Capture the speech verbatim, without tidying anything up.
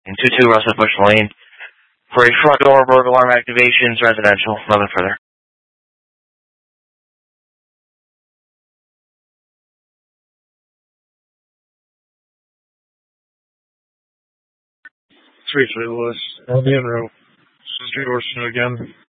two two Russell Bush Lane. For a front door burglar alarm activations, residential, nothing further. three three Lewis, Albion Road. This is Drew Orson again.